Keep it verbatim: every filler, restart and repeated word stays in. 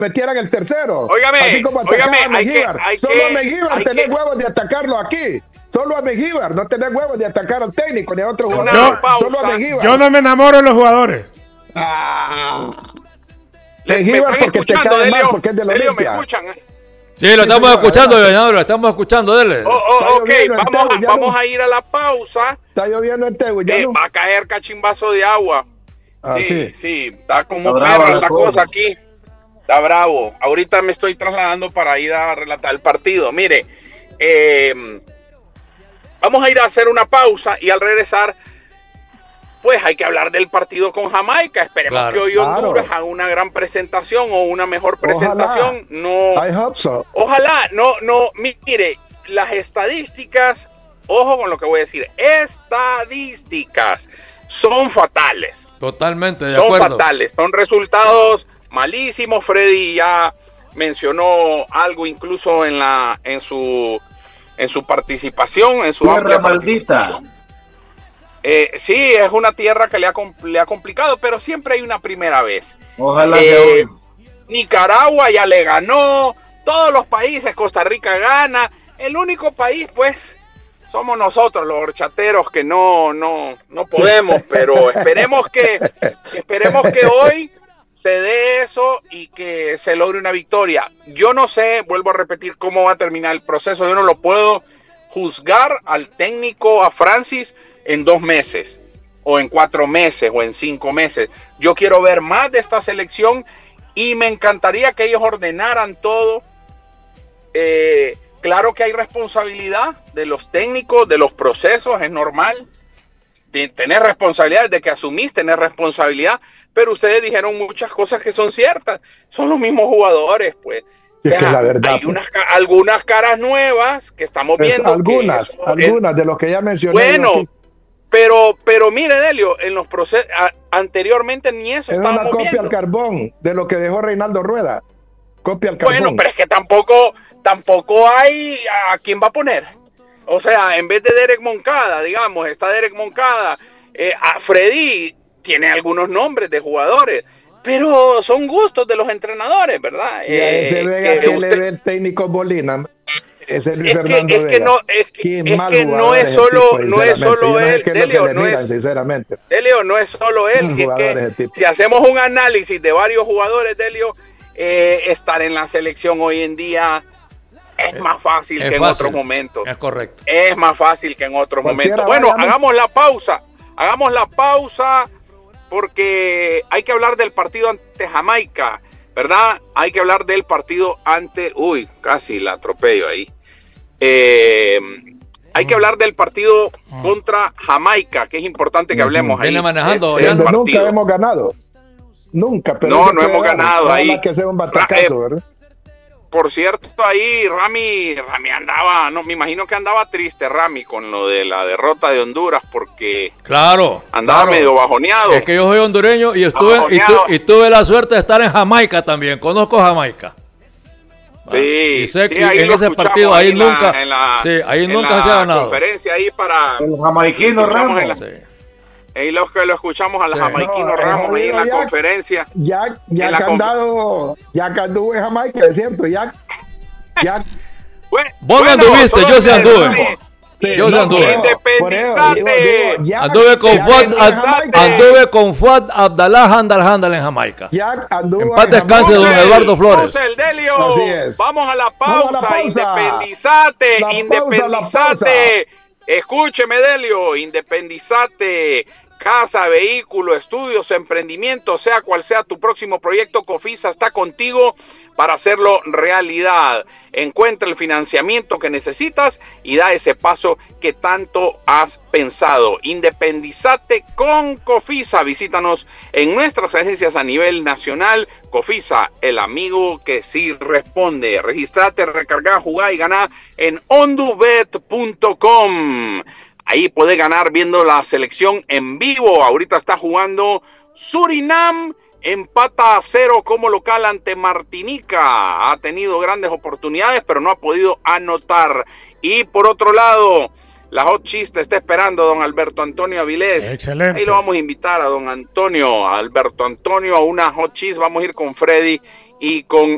metieran el tercero. Óigame, así como atacaban óigame, a hay que, Mengíbar. hay Solo que, a Mengíbar hay tenés que- huevos de atacarlo aquí. Solo a Mengíbar, no tenés huevos de atacar al técnico ni a otro Una jugador. pausa. Solo a Mengíbar. Yo no me enamoro de los jugadores. Ah. Le- ¿Me Mengíbar están porque te escuchando, cae mal, Delio? porque es de la Delio, ¿me Olimpia. escuchan? Sí, lo Sí, estamos señor, escuchando, adelante. Leonardo, lo estamos escuchando, dele. Oh, oh, Está ok, lloviendo en vamos, a, Tegu, ya vamos no- a ir a la pausa. Está lloviendo en Tegu, ya Eh, no. va a caer cachimbazo de agua. Ah, sí, sí. sí, está como Está brava perra la la cosa. cosa aquí. Está bravo. Ahorita me estoy trasladando para ir a relatar el partido. Mire, eh, vamos a ir a hacer una pausa y al regresar, pues hay que hablar del partido con Jamaica. Esperemos Claro, que hoy claro. Honduras haga una gran presentación o una mejor presentación. No, I hope so. ojalá, no, no, mire, las estadísticas, ojo con lo que voy a decir, estadísticas son fatales. Totalmente de Son acuerdo. fatales, son resultados malísimos. Freddy ya mencionó algo incluso en la en su en su participación, en su Tierra amplia maldita. participación. Eh, sí, es una tierra que le ha, com- le ha complicado, pero siempre hay una primera vez. Ojalá Eh, sea hoy. Nicaragua ya le ganó, todos los países, Costa Rica gana, el único país pues somos nosotros los horchateros que no no no podemos, pero esperemos que esperemos que hoy se dé eso y que se logre una victoria. Yo no sé, vuelvo a repetir cómo va a terminar el proceso, yo no lo puedo juzgar al técnico, a Francis, en dos meses o en cuatro meses o en cinco meses. Yo quiero ver más de esta selección y me encantaría que ellos ordenaran todo. Eh, claro que hay responsabilidad de los técnicos, de los procesos, es normal. De tener responsabilidad, de que asumís tener responsabilidad, pero ustedes dijeron muchas cosas que son ciertas. Son los mismos jugadores, pues. O Es que sea, es la verdad, hay pues. unas, ca- algunas caras nuevas que estamos Es viendo. que algunas, eso- algunas de los que ya mencioné. Bueno, yo aquí. pero, pero mire, Delio, en los procesos anteriormente ni eso Es una estábamos copia viendo. al carbón de lo que dejó Reinaldo Rueda. Copia al carbón. Bueno, pero es que tampoco, tampoco hay a quién va a poner. O sea, en vez de Derek Moncada, digamos, está Derek Moncada, eh, a Freddy tiene algunos nombres de jugadores, pero son gustos de los entrenadores, ¿verdad? Y a ese Eh, Vega que que le usted- ve el técnico Molina. Ese Luis es que, Fernando es que Vega. no, es que, Qué es mal que no jugador es ese solo, tipo, no es sinceramente. solo Yo no sé él, qué es lo que Delio, le no miran, es, sinceramente. Delio, no es solo él, Un si es jugador que ese tipo. si hacemos un análisis de varios jugadores, Delio, eh, estar en la selección hoy en día es más fácil Es que en fácil. otros momentos. Es correcto. Es más fácil que en otros Cualquiera momentos. Bueno, vaya, ¿no? hagamos la pausa. Hagamos la pausa porque hay que hablar del partido ante Jamaica, ¿verdad? Hay que hablar del partido ante... Uy, casi la atropello ahí. Eh, hay que hablar del partido contra Jamaica, que es importante que hablemos ahí. Viene manejando, Ese ya. Donde nunca partido. hemos ganado. Nunca, pero No, eso no puede hemos dar. ganado Ojalá ahí. que sea un batacazo, Ra- eh, ¿verdad? Por cierto, ahí Rami, Rami andaba, no, me imagino que andaba triste Rami con lo de la derrota de Honduras porque Claro. andaba claro. medio bajoneado. Es que yo soy hondureño y estuve y, Bajoneado. tu- y tuve la suerte de estar en Jamaica también. Conozco Jamaica. Sí, y sé sí, que ahí en lo ese escuchamos partido ahí en la- nunca, en la- sí, ahí en nunca la se ha ganado. conferencia ahí para El jamaiquino escuchamos en la- Ramos. Sí. ahí los que lo escuchamos al Sí. jamaiquino No, es Ramos ahí en la jodido ya. conferencia. Ya, ya en la que han conf- dado, ya que anduvo en Jamaica, es cierto, ya, ya. Bueno, Vos no bueno, anduviste, solo yo sí que- anduve. Sí, Yo sí no, anduve. por eso, por eso, digo, Independizate. digo, ya- Anduve con ya Fuad, anduvo en Ad- Jamaica. anduve con Fuad Abdallah Handal Handal en Jamaica. Ya anduvo En en paz descanse, don Jamaica. Eduardo Flores. Puse el Delio. Así es. Vamos a la Vamos a la pausa. pausa. Independizate. La pausa, la Independizate. Escúcheme, Delio. Independizate. Casa, vehículo, estudios, emprendimiento, sea cual sea tu próximo proyecto, Cofisa está contigo para hacerlo realidad. Encuentra el financiamiento que necesitas y da ese paso que tanto has pensado. Independizate con Cofisa. Visítanos en nuestras agencias a nivel nacional. Cofisa, el amigo que sí responde. Registrate, recarga, jugá y ganá en ondubet punto com. Ahí puede ganar viendo la selección en vivo. Ahorita está jugando Surinam. Empata a cero como local ante Martinica. Ha tenido grandes oportunidades, pero no ha podido anotar. Y por otro lado, la Hot Cheese te está esperando, don Alberto Antonio Avilés. Excelente. Ahí lo vamos a invitar a don Antonio, a Alberto Antonio, a una Hot Cheese. Vamos a ir con Freddy y con